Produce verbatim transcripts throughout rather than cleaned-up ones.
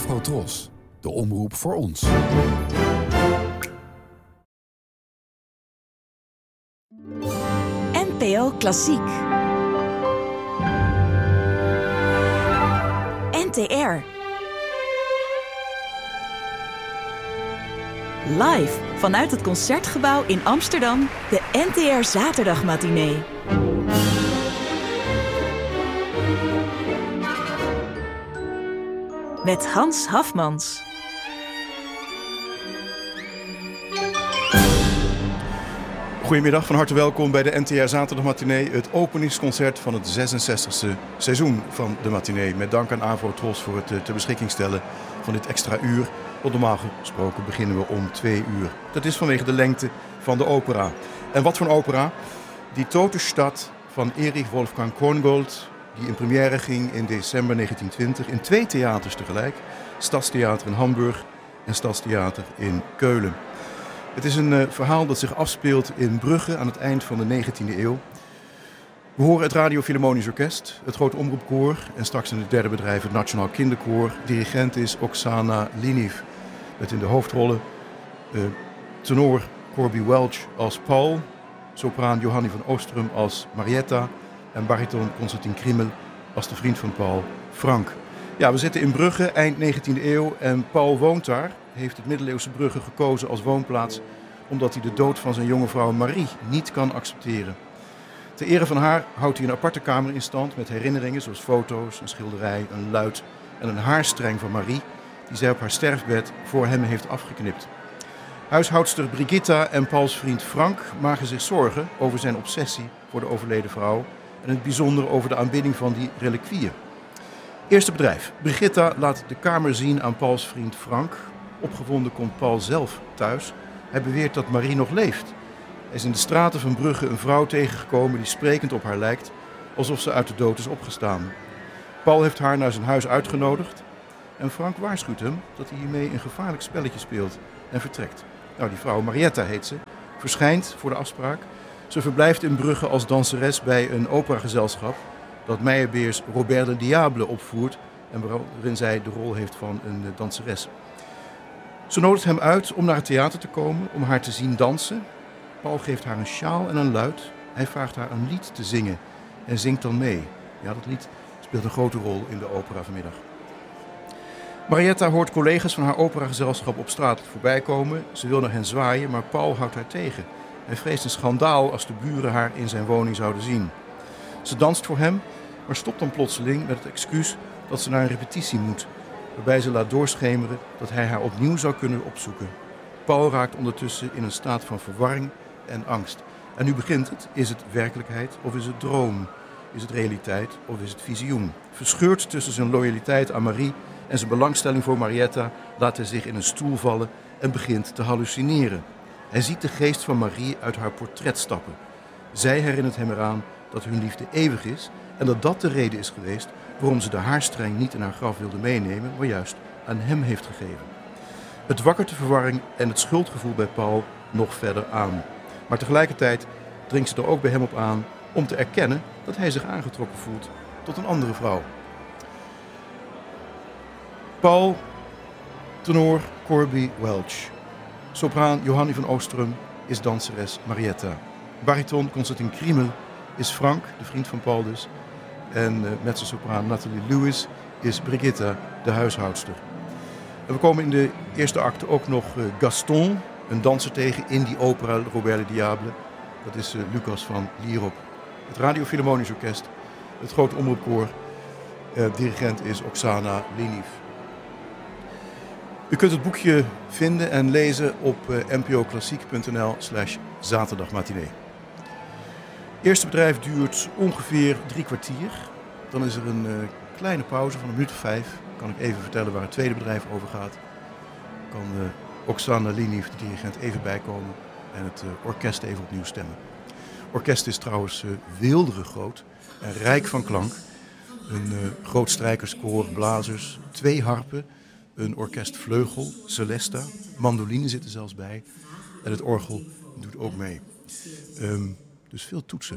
Afrotros, de omroep voor ons. N P O Klassiek. N T R. Live vanuit het Concertgebouw in Amsterdam, de N T R Zaterdagmatinee. Met Hans Hafmans. Goedemiddag, van harte welkom bij de N T R Zaterdagmatinee, het openingsconcert van het zesenzestigste seizoen van de matinee. Met dank aan Afrotros voor het ter beschikking stellen van dit extra uur. Want normaal gesproken beginnen we om twee uur. Dat is vanwege de lengte van de opera. En wat voor een opera? Die Tote Stad van Erich Wolfgang Korngold, die in première ging in december negentien twintig in twee theaters tegelijk. Stadstheater in Hamburg en Stadstheater in Keulen. Het is een uh, verhaal dat zich afspeelt in Brugge aan het eind van de negentiende eeuw. We horen het Radio Philharmonisch Orkest, het Grote Omroepkoor en straks in het derde bedrijf het Nationaal Kinderkoor. Dirigent is Oksana Liniv, met in de hoofdrollen uh, tenor Corby Welch als Paul, sopraan Johanni van Oostrum als Marietta en bariton Konstantin Krimmel als de vriend van Paul, Frank. Ja, we zitten in Brugge, eind negentiende eeuw en Paul woont daar. Heeft het middeleeuwse Brugge gekozen als woonplaats omdat hij de dood van zijn jonge vrouw Marie niet kan accepteren. Ter ere van haar houdt hij een aparte kamer in stand met herinneringen zoals foto's, een schilderij, een luid en een haarstreng van Marie die zij op haar sterfbed voor hem heeft afgeknipt. Huishoudster Brigitta en Pauls vriend Frank maken zich zorgen over zijn obsessie voor de overleden vrouw en in het bijzonder over de aanbidding van die reliquieën. Eerste bedrijf. Brigitta laat de kamer zien aan Pauls vriend Frank. Opgewonden komt Paul zelf thuis. Hij beweert dat Marie nog leeft. Hij is in de straten van Brugge een vrouw tegengekomen die sprekend op haar lijkt, alsof ze uit de dood is opgestaan. Paul heeft haar naar zijn huis uitgenodigd en Frank waarschuwt hem dat hij hiermee een gevaarlijk spelletje speelt en vertrekt. Nou, die vrouw, Marietta heet ze, verschijnt voor de afspraak. Ze verblijft in Brugge als danseres bij een operagezelschap dat Meyerbeers Robert le Diable opvoert en waarin zij de rol heeft van een danseres. Ze nodigt hem uit om naar het theater te komen, om haar te zien dansen. Paul geeft haar een sjaal en een luid. Hij vraagt haar een lied te zingen en zingt dan mee. Ja, dat lied speelt een grote rol in de opera vanmiddag. Marietta hoort collega's van haar operagezelschap op straat voorbij komen. Ze wil naar hen zwaaien, maar Paul houdt haar tegen. Hij vreest een schandaal als de buren haar in zijn woning zouden zien. Ze danst voor hem, maar stopt dan plotseling met het excuus dat ze naar een repetitie moet, waarbij ze laat doorschemeren dat hij haar opnieuw zou kunnen opzoeken. Paul raakt ondertussen in een staat van verwarring en angst. En nu begint het. Is het werkelijkheid of is het droom? Is het realiteit of is het visioen? Verscheurd tussen zijn loyaliteit aan Marie en zijn belangstelling voor Marietta laat hij zich in een stoel vallen en begint te hallucineren. Hij ziet de geest van Marie uit haar portret stappen. Zij herinnert hem eraan dat hun liefde eeuwig is en dat dat de reden is geweest waarom ze de haarstreng niet in haar graf wilde meenemen, maar juist aan hem heeft gegeven. Het wakkert de verwarring en het schuldgevoel bij Paul nog verder aan. Maar tegelijkertijd dringt ze er ook bij hem op aan om te erkennen dat hij zich aangetrokken voelt tot een andere vrouw. Paul, tenor Corby Welch. Sopraan Johanni van Oostrum is danseres Marietta. Bariton Konstantin Krimmel is Frank, de vriend van Paul dus. En uh, mezzosopraan Nathalie Lewis is Brigitta, de huishoudster. En we komen in de eerste acte ook nog uh, Gaston, een danser tegen in die opera Robert le Diable. Dat is uh, Lucas van Lierop. Het Radio Philharmonisch Orkest, het Grote Omroepkoor. Uh, dirigent is Oksana Liniv. U kunt het boekje vinden en lezen op uh, npoklassiek.nl slash zaterdagmatinee. Het eerste bedrijf duurt ongeveer drie kwartier. Dan is er een uh, kleine pauze van een minuut of vijf. Kan ik even vertellen waar het tweede bedrijf over gaat. Kan uh, Oksana Liniv, de dirigent, even bijkomen en het uh, orkest even opnieuw stemmen. Het orkest is trouwens uh, weelderig groot en rijk van klank. Een uh, groot strijkerskoor, blazers, twee harpen, een orkestvleugel, celesta, mandoline zit er zelfs bij en het orgel doet ook mee. Um, dus veel toetsen.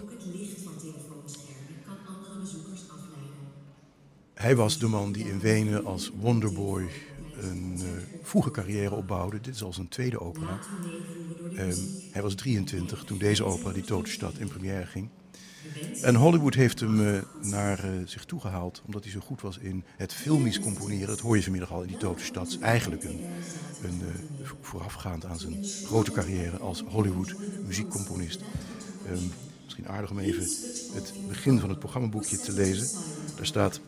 Hij was de man die in Wenen als Wonderboy een uh, vroege carrière opbouwde. Dit is al zijn tweede opera. Um, hij was drieëntwintig toen deze opera, Die Totenstad, in première ging. En Hollywood heeft hem uh, naar uh, zich toegehaald, omdat hij zo goed was in het filmisch componeren. Dat hoor je vanmiddag al in Die Totenstad. Eigenlijk een, een uh, voorafgaand aan zijn grote carrière als Hollywood muziekcomponist. Um, misschien aardig om even het begin van het programmaboekje te lezen. Daar staat: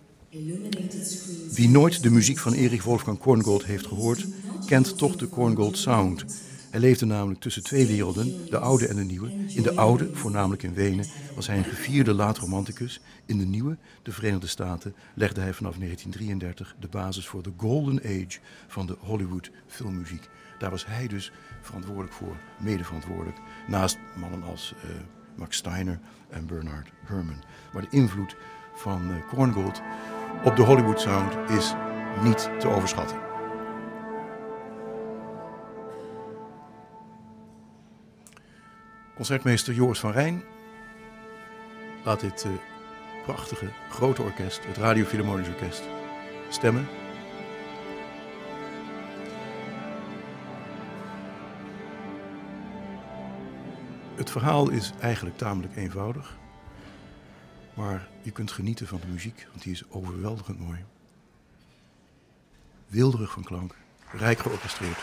wie nooit de muziek van Erich Wolfgang Korngold heeft gehoord, kent toch de Korngold Sound. Hij leefde namelijk tussen twee werelden, de oude en de nieuwe. In de oude, voornamelijk in Wenen, was hij een gevierde laat-romanticus. In de nieuwe, de Verenigde Staten, legde hij vanaf negentien drieëndertig de basis voor de golden age van de Hollywood filmmuziek. Daar was hij dus verantwoordelijk voor, mede-verantwoordelijk, naast mannen als uh, Max Steiner en Bernard Herrmann. Maar de invloed van uh, Korngold op de Hollywood Sound is niet te overschatten. Concertmeester Joris van Rijn laat dit uh, prachtige, grote orkest, het Radio Philharmonisch Orkest, stemmen. Het verhaal is eigenlijk tamelijk eenvoudig, maar je kunt genieten van de muziek, want die is overweldigend mooi. Weelderig van klank, rijk georchestreerd.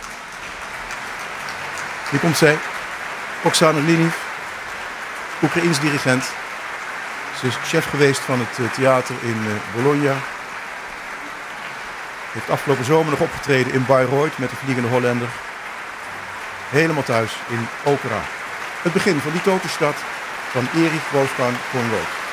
Hier komt zij. Oksana Liniv, Oekraïens dirigent. Ze is chef geweest van het theater in Bologna. Heeft afgelopen zomer nog opgetreden in Bayreuth met de Vliegende Hollander. Helemaal thuis in opera. Het begin van Die Totenstad van Erich Wolfgang Korngold.